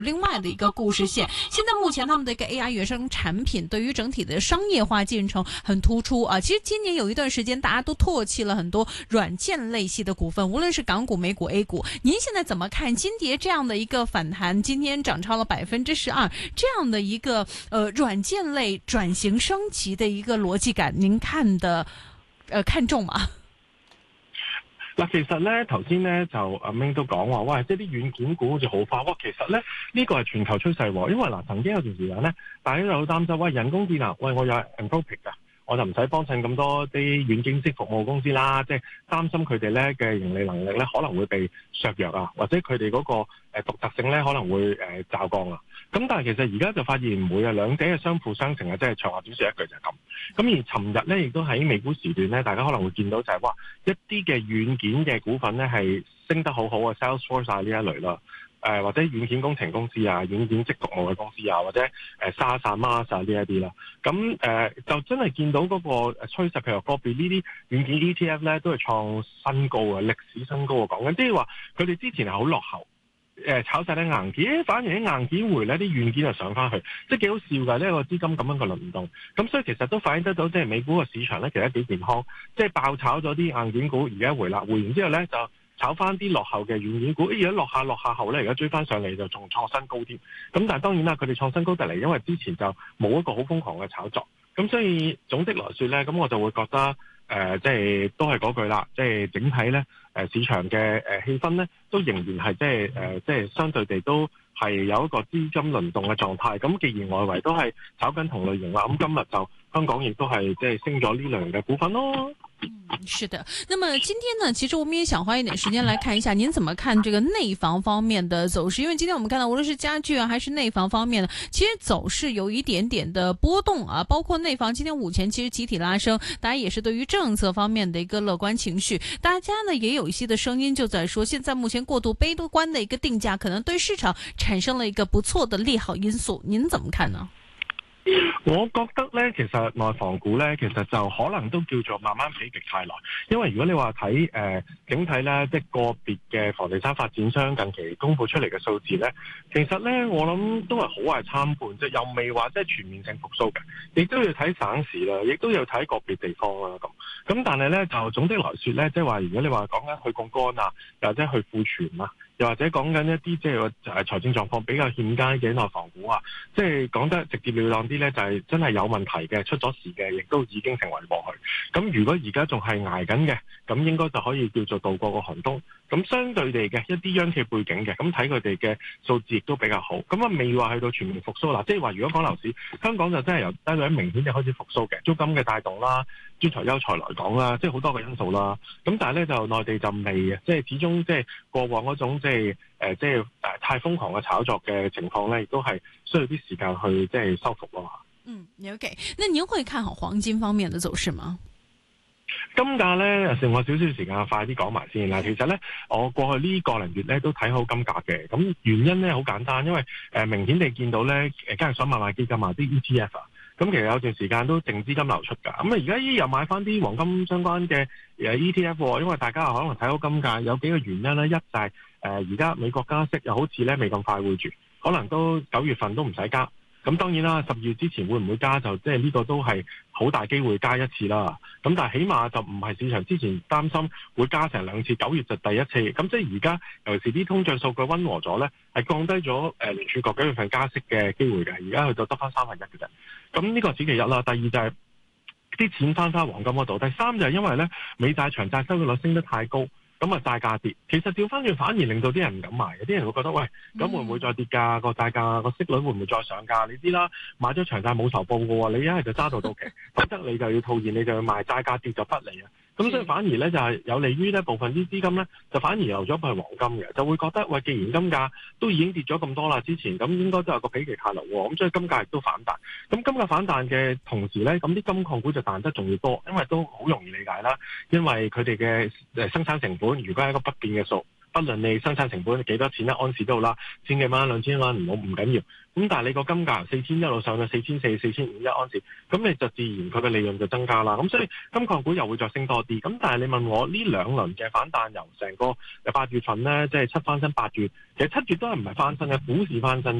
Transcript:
另外的一個故事線。現在目前他們的一個 AI 原生產品對於整體的商業化進程很突出啊。其實今年有一段時間，大家都唾棄了很多軟件類系的股份，無論是港股、美股、A 股。您現在怎麼看金蝶這樣的一個反彈？今天漲超了12%，這樣的一個軟件類轉型升級的一個邏輯感，您看重嗎？ 嗱，其實咧頭先咧就阿明都講話，喂，即係啲軟件股好似好化，哇！其實咧呢個係全球趨勢喎，因為嗱曾經有段時間咧，大家都好擔心，喂，人工智能，喂，我有 Anthropic 㗎，我就唔使幫襯咁多啲軟件式服務公司啦，即係擔心佢哋咧嘅盈利能力咧可能會被削弱啊，或者佢哋嗰個獨特性咧可能會驟降啊。咁但係其實而家就發現唔會啊，兩者係相輔相成啊，即係長話短說一句就係咁。咁而尋日咧亦都喺美股時段咧，大家可能會見到就係話一啲嘅軟件嘅股份咧係升得好好啊 ，Salesforce 啊呢一類啦，或者軟件工程公司啊、軟件即服務嘅公司啊，或者SaaS 啊、MaaS 啊呢一啲啦。咁就真係見到嗰個趨勢，譬如個別呢啲軟件 ETF 咧都係創新高啊，歷史新高啊，講緊即係話佢哋之前係好落後。炒晒啲硬件，反而啲硬件回咧，啲軟件就上翻去，即係幾好笑㗎。呢一個資金咁樣嘅輪動，咁所以其實都反映得到，即係美股個市場咧，其實幾健康，即係爆炒咗啲硬件股，而家回啦，回完之後咧就炒翻啲落後嘅軟件股，而家落下後咧，而家追翻上嚟就仲創新高添。咁但係當然啦，佢哋創新高得嚟，因為之前就冇一個好瘋狂嘅炒作，咁所以總的來說咧，咁我就會覺得。即係都係嗰句啦，即係整體咧，市場嘅氣氛咧，都仍然係即係相對地都係有一個資金輪動嘅狀態。咁既然外圍都係炒緊同類型啦，咁今日就香港亦都係即係升咗呢類嘅股份咯。 是的，那麼今天呢，其實我們也想花一點時間來看一下，您怎麼看這個內房方面的走勢？因為今天我們看到，無論是家具啊，還是內房方面呢，其實走勢有一點點的波動啊。包括內房今天午前其實集體拉升，大家也是對於政策方面的一個樂觀情緒。大家呢也有一些的聲音就在說，現在目前過度悲觀的一個定價，可能對市場產生了一個不錯的利好因素。您怎麼看呢？ 我覺得咧，其實內房股咧，其實就可能都叫做慢慢否極泰來，因為如果你話睇整體咧，即係個別嘅房地產發展商近期公布出嚟嘅數字咧，其實咧我諗都係好壞參半，即係又未話即係全面性復甦嘅，亦都要睇省市啦，亦都要睇個別地方啦咁。咁但係咧就總的來說咧，即係話如果你話講緊去槓桿啊，又或者去庫存啊。又或者講緊一啲即係財政狀況比較欠佳嘅內房股啊，即係講得直接了當啲咧，就係真係有問題嘅、出咗事嘅，亦都已經成為過去。咁如果而家仲係捱緊嘅，咁應該就可以叫做渡過個寒冬。咁相對地嘅一啲央企背景嘅，咁睇佢哋嘅數字亦都比較好。咁啊未話去到全面復甦啦，即係話如果講樓市，香港就真係由低位明顯就開始復甦嘅，租金嘅帶動啦、專才優才來講啦，即係好多個因素啦。咁但係咧就內地就未嘅，即係始終即係過往嗰種即係太瘋狂嘅炒作嘅情況咧，亦都係需要啲時間去即係修復咯。 OK， 那您會看好黃金方面的走勢嗎？ 金價咧，剩我少少時間，快啲講埋先啦。其實咧，我過去呢個零月咧都睇好金價嘅。咁原因咧好簡單，因為明顯地見到咧，交易所買賣基金啊，啲 ETF 啊，咁其實有段時間都淨資金流出㗎。咁啊，而家又買翻啲黃金相關嘅ETF，因為大家可能睇好金價，有幾個原因咧。一就係而家美國加息又好似咧未咁快會住，可能都9月份都唔使加。咁當然啦，12月之前會唔會加就即係呢個都係好大機會加一次啦。咁但係起碼就唔係市場之前擔心會加成2次，9月就第一次。咁即係而家尤其是啲通脹數據溫和咗咧，係降低咗聯儲局9月份加息嘅機會嘅。而家去到得翻1/3嘅啫。咁呢個此其一啦。第二就係啲錢翻黃金嗰度。第三就係因為咧美債長債收益率升得太高。咁啊，債價跌，其實調翻轉反而令到啲人唔敢買嘅，啲人會覺得喂，咁會唔會再跌價？個債價個息率會唔會再上價？你知啦，買咗長債冇仇報嘅喎，你一係就揸到期，否則你就要套現，你就要賣，債價跌就不利啊。咁所以反而咧就係有利於咧部分啲資金咧就反而流咗去黃金嘅，就會覺得喂，既然金價都已經跌咗咁多啦，之前咁應該都有個否極泰來喎，咁所以金價亦都反彈。咁金價反彈嘅同時咧，咁啲金礦股就彈得仲要多，因為都好容易理解啦，因為佢哋嘅生產成本如果係一個不變嘅數， 不論你生產成本幾多錢一安士都好啦，千幾蚊、2000蚊唔緊要。咁但係你個金價由4000一路上到4400、4500一安士，咁你就自然佢嘅利潤就增加啦。咁所以金礦股又會再升多啲。咁但係你問我呢兩輪嘅反彈由成個8月份咧，即係7翻身8月，其實7月都係唔係翻身嘅，股市翻身。